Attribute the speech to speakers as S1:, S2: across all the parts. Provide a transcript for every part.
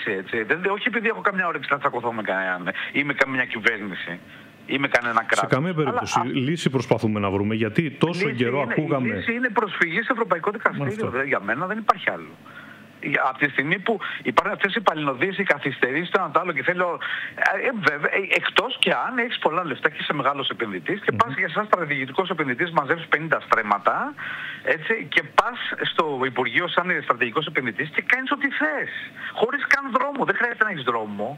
S1: έτσι. Όχι επειδή έχω καμιά όρεξη να τσακωθώ με κανέναν ή με καμιά κυβέρνηση ή με κανένα κράτος.
S2: Σε καμία περίπτωση. Λύση προσπαθούμε να βρούμε, γιατί τόσο καιρό ακούγαμε.
S1: Η λύση είναι προσφυγή σε Ευρωπαϊκό Δικαστήριο. Για μένα δεν υπάρχει άλλο. Από τη στιγμή που υπάρχουν αυτές οι παλινοδίες, οι καθυστερήσεις, το ένα το άλλο και θέλω. Βέβαια, εκτός και αν έχεις πολλά λεφτά και είσαι μεγάλος επενδυτής και πας για σαν στρατηγικός επενδυτής, μαζεύεις 50 στρέμματα, έτσι, και πας στο Υπουργείο σαν στρατηγικός επενδυτής και κάνεις ό,τι θες. Χωρίς καν δρόμο. Δεν χρειάζεται να έχεις δρόμο.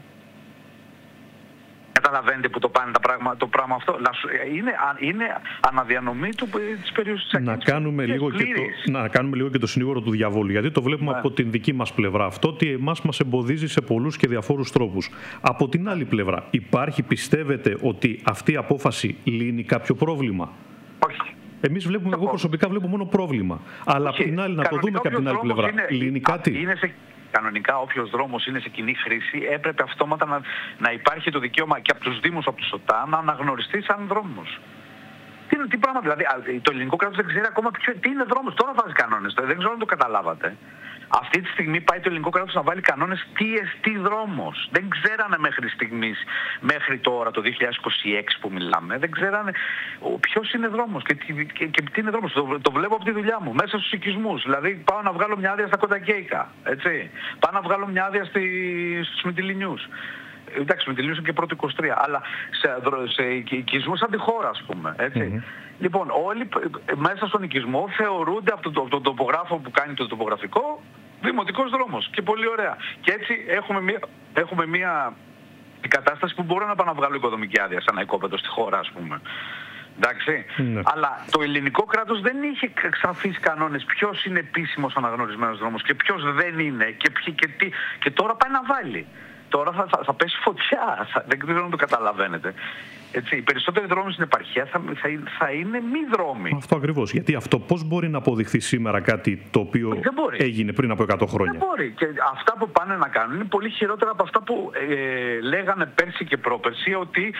S1: Καταλαβαίνετε που το πάνε το πράγμα αυτό. Είναι αναδιανομή της περιοχής της
S2: να κάνουμε λίγο και το συνήγορο του διαβόλου. Γιατί το βλέπουμε από την δική μας πλευρά αυτό, ότι εμάς μας εμποδίζει σε πολλούς και διαφόρους τρόπους. Από την άλλη πλευρά, πιστεύετε ότι αυτή η απόφαση λύνει κάποιο πρόβλημα?
S1: Όχι.
S2: Εγώ προσωπικά βλέπω μόνο πρόβλημα. Αλλά απ' την άλλη, να το δούμε και από την άλλη πλευρά. Λύνει κάτι?
S1: Κανονικά, όποιος δρόμος είναι σε κοινή χρήση, έπρεπε αυτόματα να υπάρχει το δικαίωμα και από τους Δήμους, από τους ΟΤΑ, να αναγνωριστεί σαν δρόμος. Τι πράγμα, δηλαδή, το ελληνικό κράτος δεν ξέρει ακόμα τι είναι δρόμος. Τώρα βάζει κανόνες, δεν ξέρω αν το καταλάβατε. Αυτή τη στιγμή πάει το ελληνικό κράτος να βάλει κανόνες τι εστί δρόμος. Δεν ξέρανε μέχρι στιγμής, μέχρι τώρα το 2026 που μιλάμε, δεν ξέρανε ποιος είναι δρόμος και τι είναι δρόμος. Το βλέπω από τη δουλειά μου, μέσα στους οικισμούς. Δηλαδή πάω να βγάλω μια άδεια στα Κοντακέικα, έτσι. Πάω να βγάλω μια άδεια στους Μυτιληνιούς. Εντάξει, Μυτιληνιούς είναι και πρώτο 23, αλλά σε οικισμούς σαν τη χώρα, ας πούμε, έτσι. Λοιπόν, όλοι μέσα στον οικισμό θεωρούνται από τον τοπογράφο που κάνει το τοπογραφικό δημοτικός δρόμος. Και πολύ ωραία. Και έτσι έχουμε μια κατάσταση που μπορώ να πάω να βγάλω οικοδομική άδεια σαν οικόπεδο στη χώρα, ας πούμε. Εντάξει. Αλλά το ελληνικό κράτος δεν είχε σαφείς κανόνες ποιος είναι επίσημος αναγνωρισμένος δρόμος και ποιος δεν είναι και τώρα πάει να βάλει. Τώρα θα πέσει φωτιά. Δεν ξέρω αν το καταλαβαίνετε. Έτσι, οι περισσότεροι δρόμοι στην επαρχία θα είναι μη δρόμοι.
S2: Αυτό ακριβώς. Γιατί αυτό πώς μπορεί να αποδειχθεί σήμερα κάτι το οποίο έγινε πριν από 100 χρόνια?
S1: Δεν μπορεί. Και αυτά που πάνε να κάνουν είναι πολύ χειρότερα από αυτά που λέγανε πέρσι και πρόπερσι ότι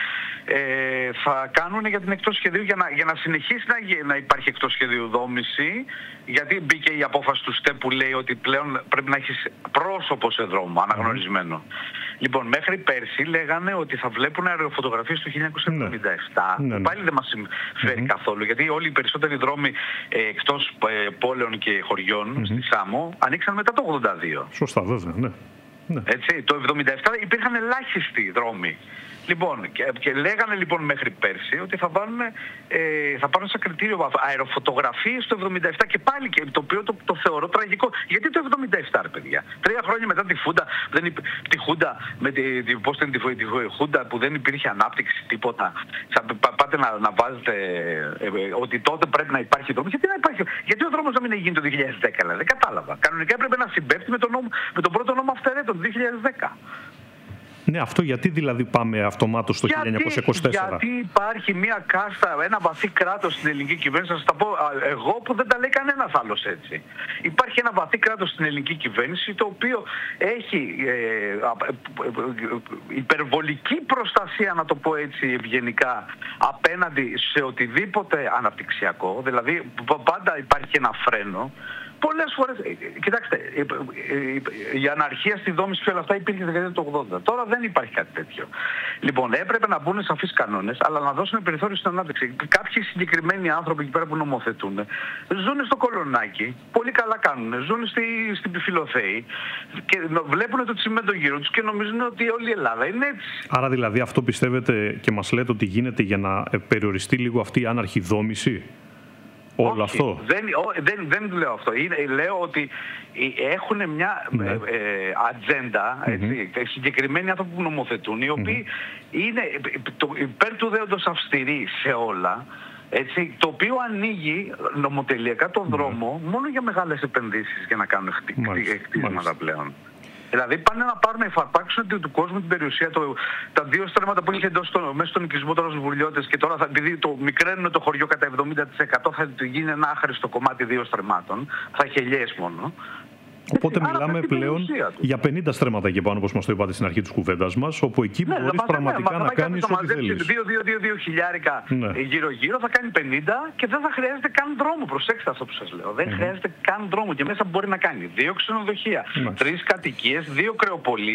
S1: θα κάνουν για την εκτός σχεδίου για να συνεχίσει να υπάρχει εκτός σχεδίου δόμηση. Γιατί μπήκε η απόφαση του ΣΤΕ που λέει ότι πλέον πρέπει να έχεις πρόσωπο σε δρόμο αναγνωρισμένο. Λοιπόν, μέχρι πέρσι λέγανε ότι θα βλέπουν αεροφωτογραφίες του 1977. Πάλι δεν μας συμφέρει καθόλου, γιατί όλοι οι περισσότεροι δρόμοι εκτός πόλεων και χωριών στη Σάμο ανοίξαν μετά το 82.
S2: Σωστά, βέβαια, ναι.
S1: Έτσι, το 77 υπήρχαν ελάχιστοι δρόμοι. Λοιπόν, και λέγανε λοιπόν μέχρι πέρσι ότι θα πάρουν σαν κριτήριο αεροφωτογραφίες το 77 και πάλι, το οποίο το θεωρώ τραγικό. Γιατί το 77, ρε παιδιά? 3 χρόνια μετά τη Χούντα, τη Χούντα που δεν υπήρχε ανάπτυξη, τίποτα. Πάτε να βάζετε ότι τότε πρέπει να υπάρχει δρόμος. Γιατί ο δρόμος να μην γίνει το 2010, δεν κατάλαβα. Κανονικά έπρεπε να συμπέφτει με τον πρώτο νόμο αυθαιρέτων το 2010.
S2: Ναι, αυτό γιατί δηλαδή πάμε αυτομάτως στο 1924?
S1: Γιατί υπάρχει μια κάστα, ένα βαθύ κράτος στην ελληνική κυβέρνηση, θα σας τα πω εγώ που δεν τα λέει κανένας άλλος έτσι. Υπάρχει ένα βαθύ κράτος στην ελληνική κυβέρνηση το οποίο έχει υπερβολική προστασία, να το πω έτσι ευγενικά, απέναντι σε οτιδήποτε αναπτυξιακό, δηλαδή πάντα υπάρχει ένα φρένο. Πολλές φορές, κοιτάξτε, η αναρχία στη δόμηση και όλα αυτά υπήρχε στη δεκαετία του 80. Τώρα δεν υπάρχει κάτι τέτοιο. Λοιπόν, έπρεπε να μπουν σαφείς κανόνες, αλλά να δώσουν περιθώριο στην ανάπτυξη. Κάποιοι συγκεκριμένοι άνθρωποι εκεί πέρα που νομοθετούν, ζουν στο Κολονάκι, πολύ καλά κάνουν, ζουν στην Πιφιλοθέη και βλέπουν το τσιμέντο γύρω τους και νομίζουν ότι όλη η Ελλάδα είναι έτσι.
S2: Άρα δηλαδή αυτό πιστεύετε και μας λέτε ότι γίνεται για να περιοριστεί λίγο αυτή η άναρχη δόμηση? Όλο αυτό.
S1: Δεν λέω αυτό. Λέω ότι έχουν μια ατζέντα, συγκεκριμένοι άνθρωποι που νομοθετούν, οι οποίοι είναι υπέρ του δέοντος αυστηροί σε όλα, έτσι, το οποίο ανοίγει νομοτελειακά τον δρόμο μόνο για μεγάλες επενδύσεις για να κάνουν χτίσματα πλέον. Δηλαδή πάνε να πάρουν να υφαρπάξουν του κόσμου την περιουσία, τα 2 στρέμματα που είχε μέσα στον οικισμό τώρα στους βουλιώτες και τώρα επειδή το μικραίνουν το χωριό κατά 70% θα γίνει ένα άχρηστο κομμάτι 2 στρεμμάτων, θα έχει ελιές μόνο.
S2: Οπότε μιλάμε πλέον για 50 στρέμματα εκεί πάνω, όπως μας το είπατε στην αρχή της κουβέντας μας, όπου εκεί μπορείς πραγματικά να κάνεις ό,τι θέλεις.
S1: 2 χιλιάρικα γύρω-γύρω θα κάνει 50 και δεν θα χρειάζεται καν δρόμο. Προσέξτε αυτό που σας λέω. Δεν χρειάζεται καν δρόμο και μέσα μπορεί να κάνει 2 ξενοδοχεία, 3 κατοικίες, 2 κρεοπολίες.